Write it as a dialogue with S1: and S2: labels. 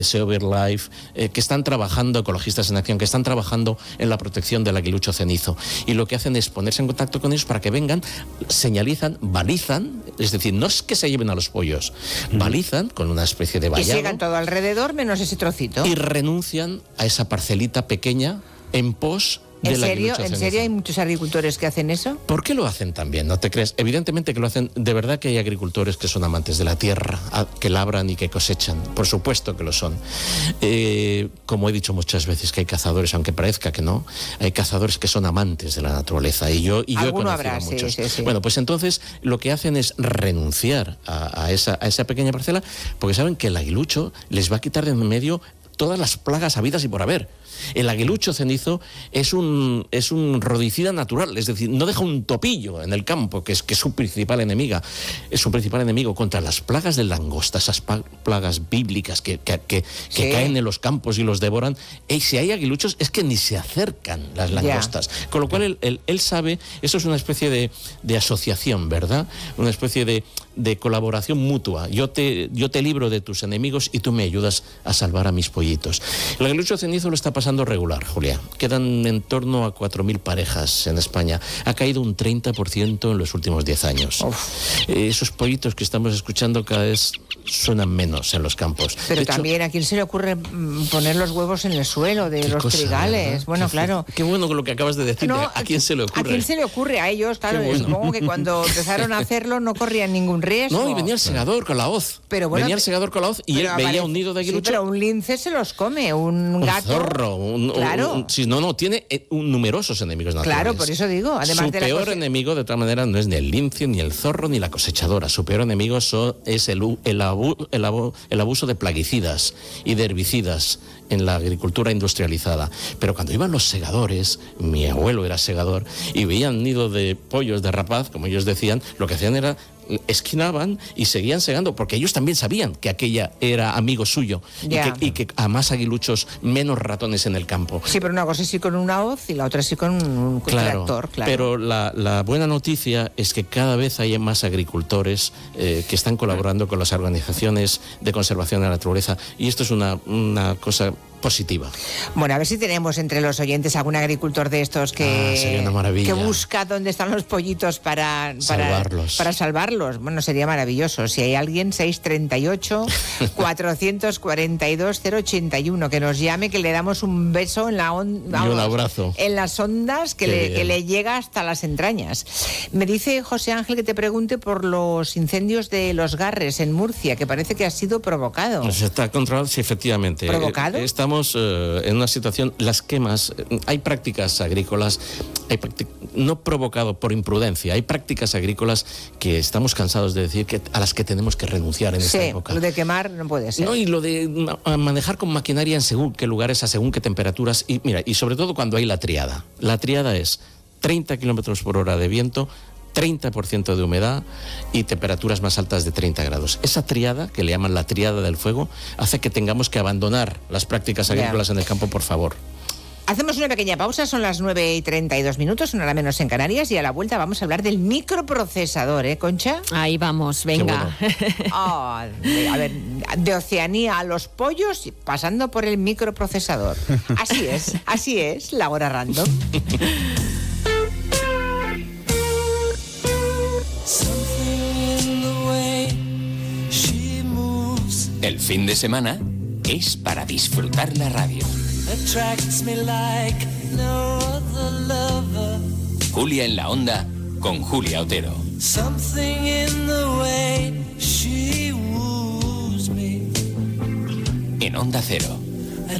S1: Sea BirdLife, que están trabajando, Ecologistas en Acción, que están trabajando en la protección del aguilucho cenizo. Y lo que hacen es ponerse en contacto con ellos para que vengan, señalizan, balizan, es decir, no es que se lleven a los pollos, balizan con una especie de vallado.
S2: Y sigan todo alrededor menos ese trocito.
S1: Y renuncian a esa parcelita pequeña en pos
S2: ¿En serio hay muchos agricultores que hacen eso?
S1: ¿Por qué lo hacen también? ¿No te crees? Evidentemente que lo hacen. De verdad que hay agricultores que son amantes de la tierra, que labran y que cosechan. Por supuesto que lo son. Como he dicho muchas veces, que hay cazadores, aunque parezca que no, hay cazadores que son amantes de la naturaleza. Y yo he conocido
S2: habrá,
S1: muchos.
S2: Sí.
S1: Bueno, pues entonces lo que hacen es renunciar a esa pequeña parcela, porque saben que el aguilucho les va a quitar de en medio todas las plagas habidas y por haber. El aguilucho cenizo es un rodicida natural, es decir, no deja un topillo en el campo, que es su principal enemiga. Es su principal enemigo contra las plagas de langosta, esas plagas bíblicas que caen en los campos y los devoran. Y si hay aguiluchos, es que ni se acercan las langostas. Con lo cual él sabe, eso es una especie de asociación, ¿verdad? Una especie de colaboración mutua. Yo te libro de tus enemigos y tú me ayudas a salvar a mis pollitos. El aguilucho cenizo lo está pasando regular, Julia. Quedan en torno a 4.000 parejas en España. Ha caído un 30% en los últimos 10 años. Esos pollitos que estamos escuchando cada vez suenan menos en los campos.
S2: Pero también, ¿a quién se le ocurre poner los huevos en el suelo de los trigales?
S1: ¿Verdad?
S2: Bueno, claro.
S1: Qué bueno con lo que acabas de decir.
S2: No,
S1: ¿A quién se le ocurre?
S2: ¿A quién se le ocurre? A ellos, claro.
S1: Bueno.
S2: Supongo que cuando empezaron a hacerlo no corrían ningún riesgo.
S1: No, y venía el segador con la hoz. Venía el segador con la hoz y él veía un nido de aguilucho.
S2: Sí, pero un lince se los come, un gato.
S1: Zorro,
S2: claro.
S1: Tiene numerosos enemigos naturales.
S2: Claro, por eso digo. Además
S1: su peor enemigo, de otra manera, no es ni el lince, ni el zorro, ni la cosechadora. Su peor enemigo es el abuso de plaguicidas y de herbicidas en la agricultura industrializada. Pero cuando iban los segadores, mi abuelo era segador, y veían nido de pollos de rapaz, como ellos decían, lo que hacían era esquinaban y seguían segando, porque ellos también sabían que aquella era amigo suyo y que a más aguiluchos, menos ratones en el campo.
S2: Sí, pero una cosa sí con una hoz y la otra sí con un tractor, claro.
S1: Pero la buena noticia es que cada vez hay más agricultores que están colaborando con las organizaciones de conservación de la naturaleza, y esto es una cosa positiva.
S2: Bueno, a ver si tenemos entre los oyentes algún agricultor de estos
S1: sería una maravilla,
S2: que busca dónde están los pollitos para salvarlos. Bueno, sería maravilloso. Si hay alguien, 638 442 081, que nos llame, que le damos un beso en la onda,
S1: y un abrazo
S2: en las ondas que le llega hasta las entrañas. Me dice José Ángel que te pregunte por los incendios de Los Garres en Murcia, que parece que ha sido provocado.
S1: Pues está controlado, sí, efectivamente.
S2: ¿Provocado?
S1: Estamos en una situación, las quemas, hay prácticas agrícolas, no provocado por imprudencia, hay prácticas agrícolas que estamos cansados de decir a las que tenemos que renunciar en esta época.
S2: Lo de quemar no puede ser.
S1: No, y lo de manejar con maquinaria en según qué lugares, a según qué temperaturas, y sobre todo cuando hay la triada. La triada es 30 kilómetros por hora de viento, 30% de humedad y temperaturas más altas de 30 grados. Esa triada, que le llaman la triada del fuego, hace que tengamos que abandonar las prácticas agrícolas en el campo, por favor.
S2: Hacemos una pequeña pausa, son las 9:32, una hora menos en Canarias, y a la vuelta vamos a hablar del microprocesador, ¿eh, Concha?
S3: Ahí vamos, venga.
S2: Bueno. A ver, de Oceanía a los pollos, pasando por el microprocesador. Así es, la hora random.
S4: El fin de semana es para disfrutar la radio. Julia en la Onda con Julia Otero. En Onda Cero.